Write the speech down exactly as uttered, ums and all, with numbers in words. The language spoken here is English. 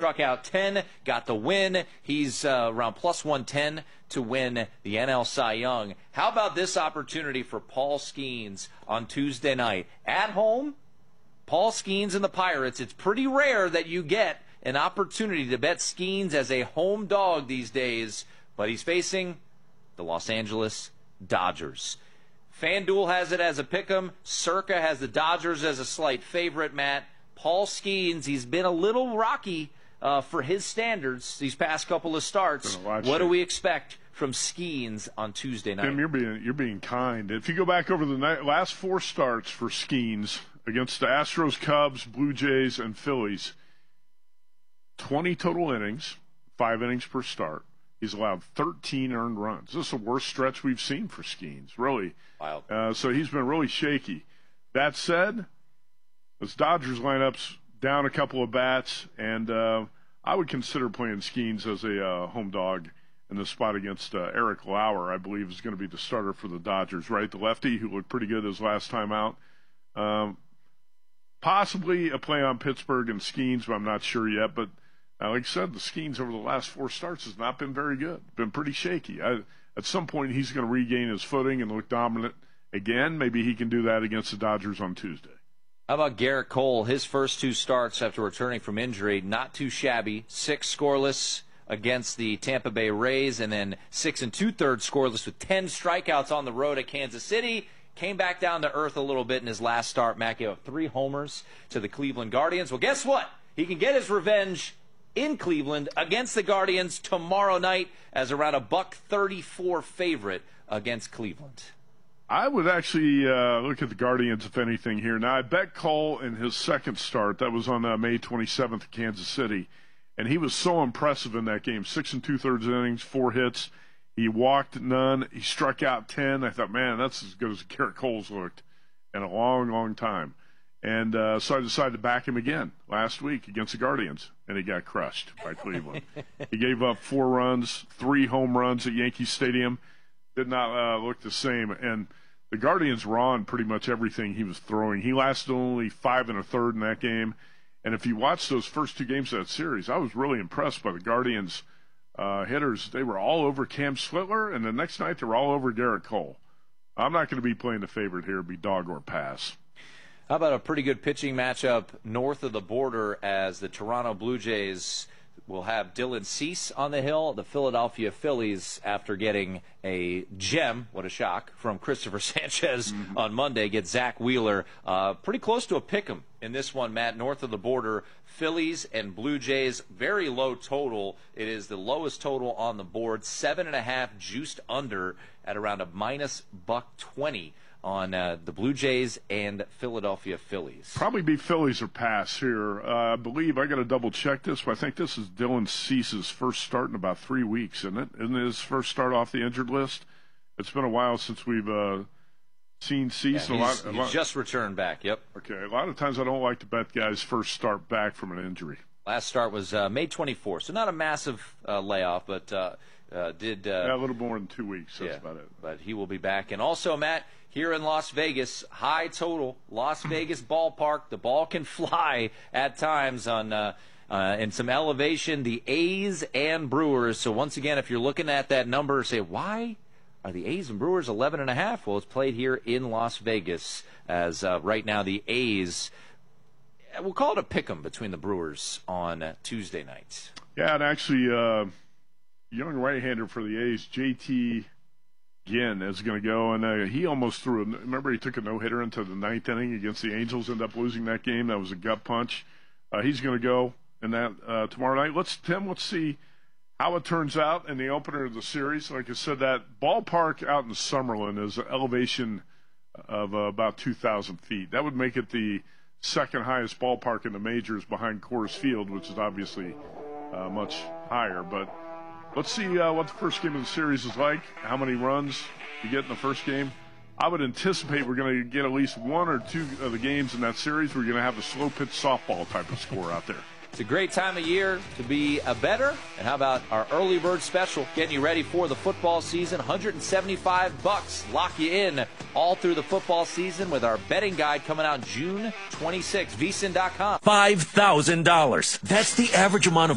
struck out ten, got the win. He's uh, around plus one ten to win the N L Cy Young. How about this opportunity for Paul Skeens on Tuesday night? At home, Paul Skeens and the Pirates. It's pretty rare that you get an opportunity to bet Skeens as a home dog these days, but he's facing the Los Angeles Dodgers. FanDuel has it as a pick'em. Circa has the Dodgers as a slight favorite, Matt. Paul Skeens, he's been a little rocky uh, for his standards these past couple of starts. What do we expect from Skeens on Tuesday night? Tim, you're being, you're being kind. If you go back over the night, last four starts for Skeens against the Astros, Cubs, Blue Jays, and Phillies, twenty total innings, five innings per start. He's allowed thirteen earned runs. This is the worst stretch we've seen for Skeens, really. Wow. Uh, so he's been really shaky. That said, this Dodgers lineup's down a couple of bats, and uh, I would consider playing Skeens as a uh, home dog in the spot against uh, Eric Lauer, I believe, is going to be the starter for the Dodgers, right? The lefty who looked pretty good his last time out. Um, possibly a play on Pittsburgh and Skeens, but I'm not sure yet. But uh, like I said, the Skeens over the last four starts has not been very good. Been pretty shaky. I, at some point, he's going to regain his footing and look dominant again. Maybe he can do that against the Dodgers on Tuesday. How about Garrett Cole? His first two starts after returning from injury, not too shabby. Six scoreless against the Tampa Bay Rays, and then six and two-thirds scoreless with ten strikeouts on the road at Kansas City. Came back down to earth a little bit in his last start. Matt gave up three homers to the Cleveland Guardians. Well, guess what? He can get his revenge in Cleveland against the Guardians tomorrow night as around a buck thirty-four favorite against Cleveland. I would actually uh, look at the Guardians, if anything, here. Now, I bet Cole in his second start, that was on uh, May twenty-seventh at Kansas City, and he was so impressive in that game. Six and two-thirds innings, four hits. He walked none. He struck out ten. I thought, man, that's as good as Garrett Cole's looked in a long, long time. And uh, so I decided to back him again last week against the Guardians, and he got crushed by Cleveland. He gave up four runs, three home runs at Yankee Stadium. Did not uh, look the same. And the Guardians were on pretty much everything he was throwing. He lasted only five and a third in that game. And if you watch those first two games of that series, I was really impressed by the Guardians' uh, hitters. They were all over Cam Switler, and the next night they were all over Garrett Cole. I'm not going to be playing the favorite here. It'll be dog or pass. How about a pretty good pitching matchup north of the border as the Toronto Blue Jays will have Dylan Cease on the hill. The Philadelphia Phillies, after getting a gem, what a shock, from Christopher Sanchez mm-hmm. on Monday, get Zach Wheeler. Uh, pretty close to a pick'em in this one, Matt, north of the border. Phillies and Blue Jays, very low total. It is the lowest total on the board, seven and a half juiced under at around a minus buck twenty on uh, the Blue Jays and Philadelphia Phillies. Probably be Phillies or pass here. Uh, I believe, I got to double check this, but I think this is Dylan Cease's first start in about three weeks, isn't it? Isn't it his first start off the injured list? It's been a while since we've uh, seen Cease. Yeah, a he's, lot, a he's lot, just returned back, yep. Okay, a lot of times I don't like to bet guys' first start back from an injury. Last start was uh, May twenty-fourth, so not a massive uh, layoff, but uh, uh, did... Uh, yeah, a little more than two weeks, that's yeah, about it. But he will be back. And also, Matt, here in Las Vegas, high total, Las Vegas ballpark. The ball can fly at times on uh, uh, in some elevation. The A's and Brewers. So once again, if you're looking at that number, say, why are the A's and Brewers eleven and a half? Well, it's played here in Las Vegas as uh, right now the A's, we'll call it a pick'em between the Brewers on uh, Tuesday night. Yeah, and actually, uh, young right-hander for the A's, J T Ginn is going to go, and uh, he almost threw. A, remember, he took a no-hitter into the ninth inning against the Angels, ended up losing that game. That was a gut punch. Uh, he's going to go in that uh, tomorrow night. Let's Tim, let's see how it turns out in the opener of the series. Like I said, that ballpark out in Summerlin is an elevation of uh, about two thousand feet. That would make it the second highest ballpark in the majors behind Coors Field, which is obviously uh, much higher, but. Let's see uh, what the first game of the series is like, how many runs you get in the first game. I would anticipate we're going to get at least one or two of the games in that series. We're going to have a slow pitch softball type of score out there. It's a great time of year to be a bettor. And how about our early bird special, getting you ready for the football season? one hundred seventy-five bucks, lock you in all through the football season with our betting guide coming out June twenty-sixth. V S I N dot com. five thousand dollars. That's the average amount of